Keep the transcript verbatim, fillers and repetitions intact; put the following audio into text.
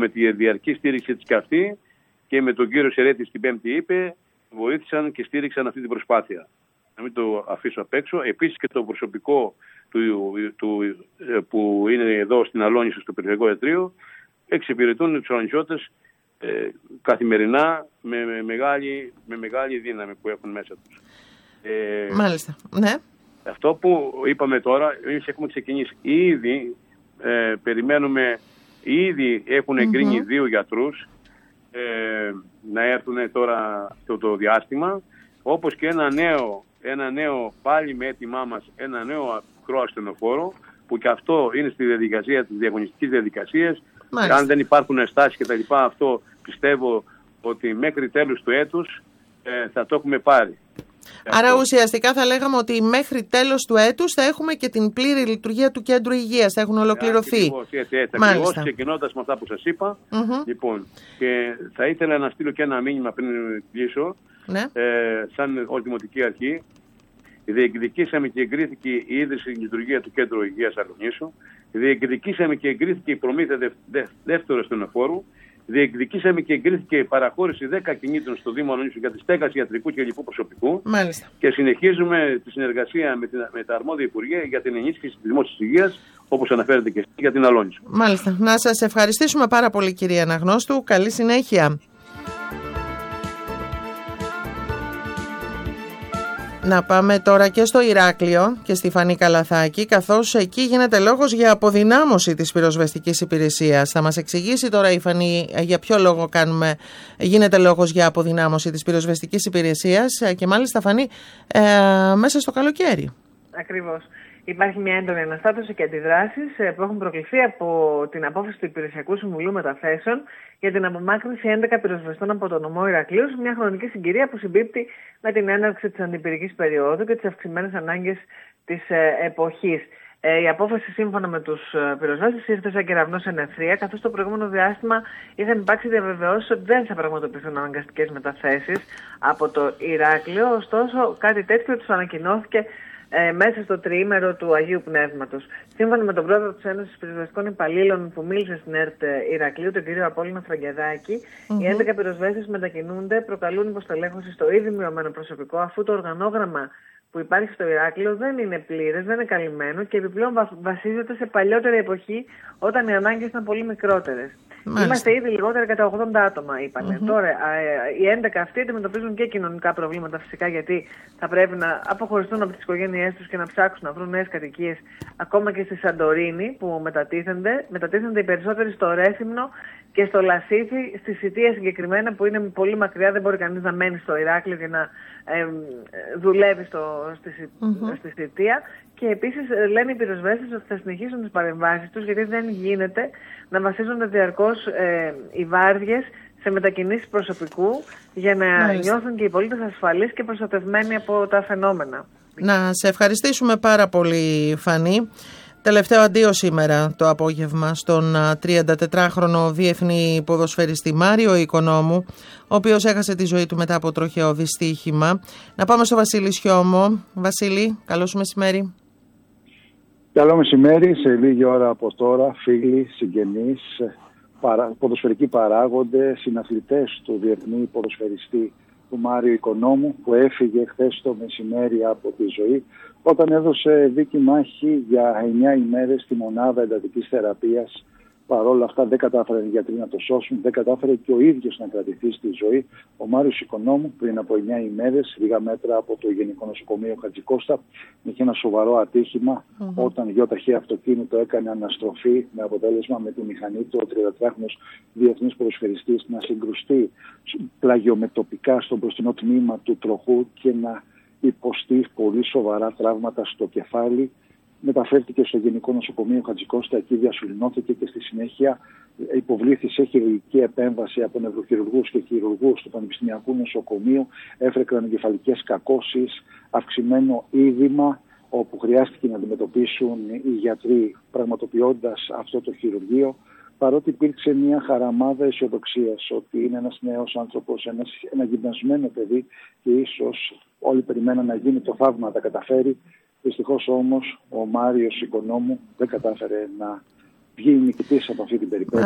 με τη διαρκή στήριξη της και αυτή και με τον κύριο Σερέτη στην Πέμπτη είπε, βοήθησαν και στήριξαν αυτή την προσπάθεια. Να μην το αφήσω απ' έξω. Επίσης και το προσωπικό του, του, που είναι εδώ στην Αλόνισο στο Περιφερειακό Ιατρείο εξυπηρετούν τους αλονισιώτες ε, καθημερινά με, με, μεγάλη, με μεγάλη δύναμη που έχουν μέσα τους. Ε, Μάλιστα. Ναι. Αυτό που είπαμε τώρα, εμείς έχουμε ξεκινήσει ήδη, ε, περιμένουμε, ήδη έχουν εγκρίνει mm-hmm. δύο γιατρούς ε, να έρθουν τώρα αυτό το διάστημα, όπως και ένα νέο, ένα νέο πάλι με έτοιμά μας, ένα νέο μικρό ασθενοφόρο, που και αυτό είναι στη διαδικασία της διαγωνιστικής διαδικασίας. Αν δεν υπάρχουν στάσεις και τα λοιπά, αυτό πιστεύω ότι μέχρι τέλους του έτους ε, θα το έχουμε πάρει. Άρα αυτό. Ουσιαστικά θα λέγαμε ότι μέχρι τέλος του έτους θα έχουμε και την πλήρη λειτουργία του κέντρου υγείας, θα έχουν ολοκληρωθεί. Ακριβώς, έτσι, έτσι, ακριβώς, ξεκινώντας με αυτά που σας είπα. Mm-hmm. Λοιπόν, και θα ήθελα να στείλω και ένα μήνυμα πριν κλείσω, ναι. ε, σαν όλη δημοτική αρχή. Διεκδικήσαμε και εγκρίθηκε η ίδρυση λειτουργία του Κέντρου Υγείας Αλονίσου. Διεκδικήσαμε και εγκρίθηκε η προμήθεια δε, δε, δεύτερου ασθενοφόρου. Διεκδικήσαμε και εγκρίθηκε η παραχώρηση δέκα κινήτων στο Δήμο Αλονίσου για τη στέγαση ιατρικού και λοιπού προσωπικού. Μάλιστα. Και συνεχίζουμε τη συνεργασία με, την, με τα αρμόδια Υπουργεία για την ενίσχυση της δημόσιας υγείας, όπως αναφέρεται και για την Αλόνισο. Μάλιστα. Να σας ευχαριστήσουμε πάρα πολύ, κυρία Αναγνώστου. Καλή συνέχεια. Να πάμε τώρα και στο Ηράκλειο και στη Φανή Καλαθάκη, καθώς εκεί γίνεται λόγος για αποδυνάμωση της πυροσβεστικής υπηρεσίας. Θα μας εξηγήσει τώρα η Φανή για ποιο λόγο κάνουμε, γίνεται λόγος για αποδυνάμωση της πυροσβεστικής υπηρεσίας και μάλιστα, Φανή, ε, μέσα στο καλοκαίρι. Ακριβώς. Υπάρχει μια έντονη αναστάτωση και αντιδράσεις που έχουν προκληθεί από την απόφαση του Υπηρεσιακού Συμβουλίου Μεταθέσεων για την απομάκρυνση έντεκα πυροσβεστών από το νομό Ηρακλείου σε μια χρονική συγκυρία που συμπίπτει με την έναρξη της αντιπυρικής περίοδου και τις αυξημένες ανάγκες της εποχής. Η απόφαση, σύμφωνα με τους πυροσβέστες, ήρθε σαν κεραυνός εν ευθεία, καθώς το προηγούμενο διάστημα είχαν υπάρξει διαβεβαιώσεις ότι δεν θα πραγματοποιηθούν αναγκαστικές μεταθέσεις από το Ηράκλειο. Ωστόσο, κάτι τέτοιο τους ανακοινώθηκε Ε, μέσα στο τριήμερο του Αγίου Πνεύματος. Σύμφωνα με τον πρόεδρο της Ένωσης Πυροσβεστικών Υπαλλήλων που μίλησε στην ΕΡΤ Ηρακλείου, τον κύριο Απόλλωνα Φραγκεδάκη, mm-hmm. οι έντεκα πυροσβέστες μετακινούνται, προκαλούν υποστελέχωση στο ήδη μειωμένο προσωπικό, αφού το οργανόγραμμα που υπάρχει στο Ηράκλειο δεν είναι πλήρες, δεν είναι καλυμμένο και επιπλέον βασίζεται σε παλιότερη εποχή όταν οι ανάγκες ήταν πολύ μικρότερες. Μάλιστα. Είμαστε ήδη λιγότερα κατά ογδόντα άτομα, είπανε. Mm-hmm. Τώρα, οι έντεκα αυτοί αντιμετωπίζουν και κοινωνικά προβλήματα φυσικά, γιατί θα πρέπει να αποχωριστούν από τις οικογένειές τους και να ψάξουν να βρουν νέες κατοικίες, ακόμα και στη Σαντορίνη που μετατίθενται. Μετατίθενται οι περισσότεροι στο Ρέθυμνο και στο Λασίθι, στη Σιτία συγκεκριμένα, που είναι πολύ μακριά, δεν μπορεί κανείς να μένει στο Ηράκλειο και να ε, δουλεύει στο, στη, mm-hmm. στη Σιτία. Και επίσης λένε οι πυροσβέστες ότι θα συνεχίσουν τις παρεμβάσεις τους, γιατί δεν γίνεται να βασίζονται διαρκώς ε, οι βάρδιες σε μετακινήσεις προσωπικού για να Μάλιστα. νιώθουν και οι πολίτες ασφαλείς και προστατευμένοι από τα φαινόμενα. Να σε ευχαριστήσουμε πάρα πολύ, Φανή. Τελευταίο αντίο σήμερα το απόγευμα στον τριαντατετράχρονο διεθνή ποδοσφαιριστή Μάριο Οικονόμου, ο οποίος έχασε τη ζωή του μετά από τροχαίο δυστύχημα. Να πάμε στο Βασίλη Σιώμο. Βασίλη, καλό σου μεσημέρι. Καλό μεσημέρι. Σε λίγη ώρα από τώρα, φίλοι, συγγενείς, παρα, ποδοσφαιρικοί παράγοντες, συναθλητές του διεθνή ποδοσφαιριστή του Μάριο Οικονόμου, που έφυγε χθες το μεσημέρι από τη ζωή όταν έδωσε δίκη μάχη για εννιά ημέρες στη μονάδα εντατικής θεραπείας. Παρ' όλα αυτά δεν κατάφεραν οι γιατροί να το σώσουν, δεν κατάφερε και ο ίδιος να κρατηθεί στη ζωή. Ο Μάριος Οικονόμου πριν από εννιά ημέρες, λίγα μέτρα από το Γενικό Νοσοκομείο Χατζικώστα, είχε ένα σοβαρό ατύχημα mm-hmm. όταν γιο ταχύ αυτοκίνητο έκανε αναστροφή, με αποτέλεσμα με τη μηχανή του ο τριαντατετράχρονος διεθνής ποδοσφαιριστής να συγκρουστεί πλαγιομετωπικά στο μπροστινό τμήμα του τροχού και να υποστεί πολύ σοβαρά τραύματα στο κεφάλι. Μεταφέρθηκε στο Γενικό Νοσοκομείο Χατζικώστα, εκεί διασωληνώθηκε και στη συνέχεια υποβλήθη σε χειρουργική επέμβαση από νευροχειρουργούς και χειρουργούς του Πανεπιστημιακού Νοσοκομείου. Έφερε κρανιογκεφαλικές κακώσεις, αυξημένο είδημα, όπου χρειάστηκε να αντιμετωπίσουν οι γιατροί πραγματοποιώντας αυτό το χειρουργείο. Παρότι υπήρξε μια χαραμάδα αισιοδοξίας ότι είναι ένας νέος άνθρωπος, ένας, ένα γυμνασμένο παιδί και ίσως όλοι περιμέναν να γίνει το θαύμα να τα καταφέρει. Δυστυχώς όμως ο Μάριος Οικονόμου δεν κατάφερε να βγει νικητής από αυτή την περιπέτεια.